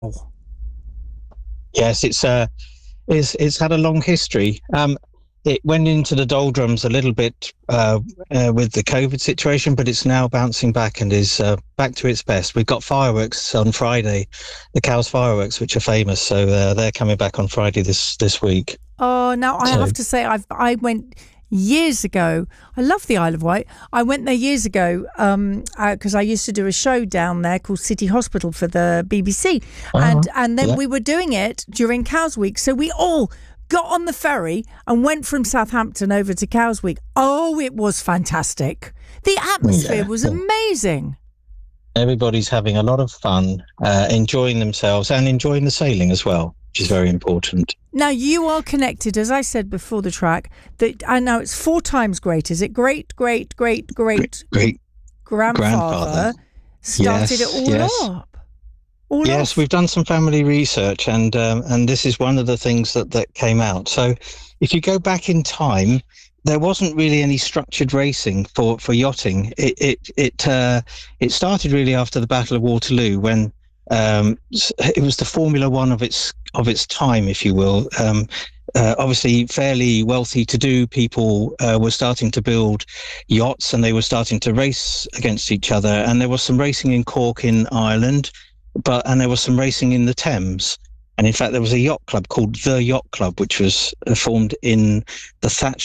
Yes, it's had a long history. It went into the doldrums a little bit with the COVID situation, but it's now bouncing back and is back to its best. We've got fireworks on Friday, the Cows fireworks, which are famous. So they're coming back on Friday this week. Oh, now I So have to say, I went years ago. I love the Isle of Wight. I went there years ago because I used to do a show down there called City Hospital for the BBC, and then yeah, we were doing it during Cows Week. So we all got on the ferry and went from Southampton over to Cows Week. Oh, it was fantastic. The atmosphere yeah. was amazing. Everybody's having a lot of fun, enjoying themselves and enjoying the sailing as well, which is very important. Now you are connected, as I said before the track. That I know it's 4 times great. Is it great, great, great, great Great grandfather grandfather. started it Yes, all yes. up, all Yes, off? we've done some family research, and this is one of the things that came out. So, if you go back in time, there wasn't really any structured racing for yachting. It started really after the Battle of Waterloo when it was the Formula One of its time, if you will. Obviously, fairly wealthy to do people were starting to build yachts, and they were starting to race against each other. And there was some racing in Cork in Ireland, and there was some racing in the Thames. And in fact, there was a yacht club called the Yacht Club, which was formed in the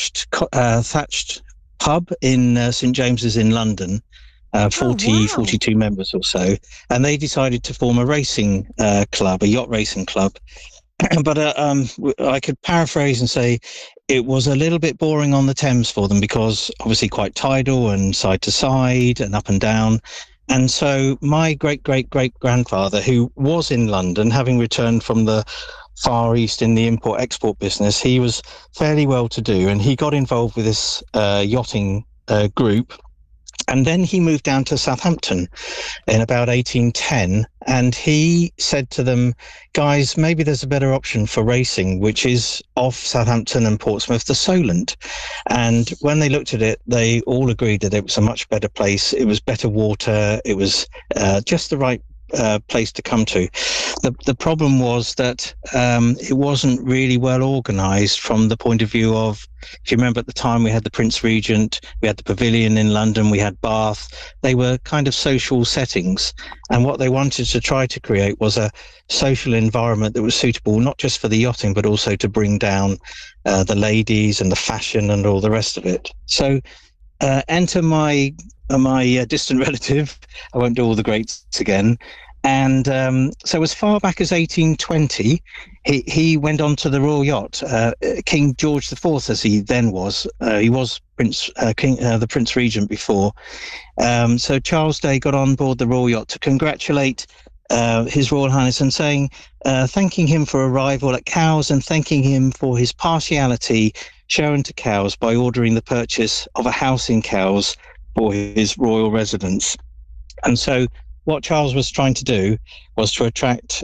thatched pub in St James's in London. Oh 40, wow! 42 members or so, and they decided to form a racing club, a yacht racing club. But I could paraphrase and say it was a little bit boring on the Thames for them because obviously quite tidal and side to side and up and down. And so my great great great grandfather, who was in London, having returned from the Far East in the import export business, he was fairly well to do, and he got involved with this yachting group. And then he moved down to Southampton in about 1810, and he said to them, guys, maybe there's a better option for racing, which is off Southampton and Portsmouth, the Solent. And when they looked at it, they all agreed that it was a much better place. It was better water. It was just the right place to come to. The problem was that it wasn't really well organised from the point of view of, if you remember at the time, we had the Prince Regent, we had the Pavilion in London, we had Bath. They were kind of social settings. And what they wanted to try to create was a social environment that was suitable, not just for the yachting, but also to bring down the ladies and the fashion and all the rest of it. So enter my distant relative. I won't do all the greats again. And so as far back as 1820, he went on to the Royal Yacht. King George IV, as he then was, he was the Prince Regent before. So Charles Day got on board the Royal Yacht to congratulate His Royal Highness and thanking him for arrival at Cowes and thanking him for his partiality shown to Cowes by ordering the purchase of a house in Cowes for his royal residence. And so what Charles was trying to do was to attract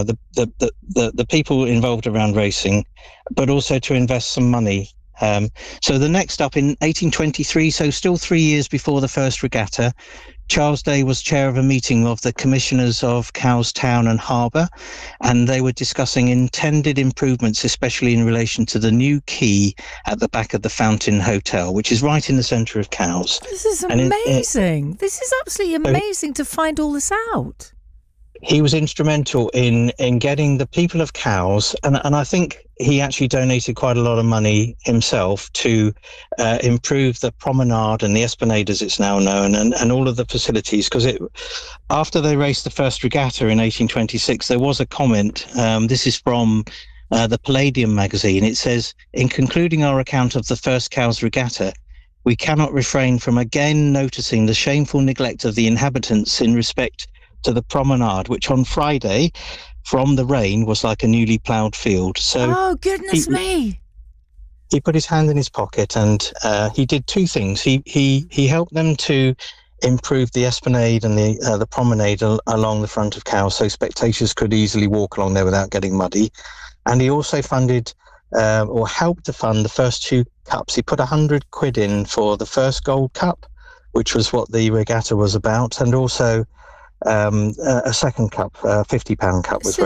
the people involved around racing, but also to invest some money. So the next up in 1823, so still 3 years before the first regatta, Charles Day was chair of a meeting of the commissioners of Cowes Town and Harbour, and they were discussing intended improvements, especially in relation to the new quay at the back of the Fountain Hotel, which is right in the centre of Cowes. This is And amazing. This is absolutely amazing to find all this out. he was instrumental in getting the people of Cowes, and I think he actually donated quite a lot of money himself to improve the promenade and the esplanade, as it's now known, and all of the facilities. Because after they raced the first regatta in 1826, there was a comment. This is from the Palladium magazine. It says, in concluding our account of the first Cowes regatta, we cannot refrain from again noticing the shameful neglect of the inhabitants in respect to the promenade, which on Friday, from the rain, was like a newly ploughed field. So Oh, goodness me. he put his hand in his pocket and he did two things. He helped them to improve the esplanade and the promenade along the front of Cowes, so spectators could easily walk along there without getting muddy. And he also funded or helped to fund the first two cups. He put 100 quid in for the first Gold Cup, which was what the regatta was about, and also a second cup, £50 cup was So